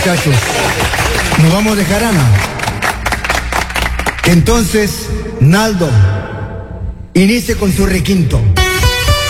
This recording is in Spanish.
muchachos. Nos vamos de jarana. Entonces, Naldo, inicie con su requinto.